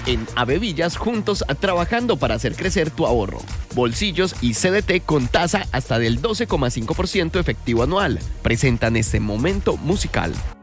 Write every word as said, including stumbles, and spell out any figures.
En Avevillas, juntos trabajando para hacer crecer tu ahorro. Bolsillos y C D T con tasa hasta del doce coma cinco por ciento efectivo anual. Presentan este momento musical.